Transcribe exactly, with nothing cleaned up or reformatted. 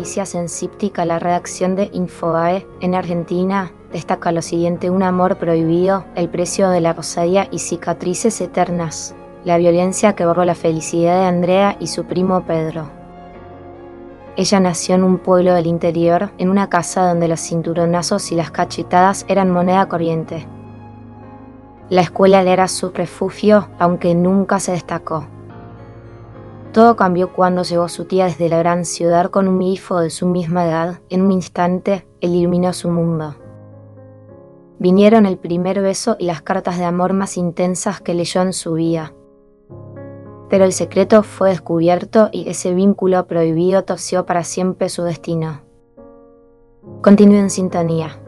noticias en Cíptica, la redacción de Infobae en Argentina destaca lo siguiente: un amor prohibido, el precio de la osadía y cicatrices eternas. La violencia que borró la felicidad de Andrea y su primo Pedro. Ella nació en un pueblo del interior, en una casa donde los cinturonazos y las cachetadas eran moneda corriente. La escuela era su refugio, aunque nunca se destacó. Todo cambió cuando llegó su tía desde la gran ciudad con un hijo de su misma edad. En un instante, él iluminó su mundo. Vinieron el primer beso y las cartas de amor más intensas que leyó en su vida. Pero el secreto fue descubierto y ese vínculo prohibido torció para siempre su destino. Continúe en sintonía.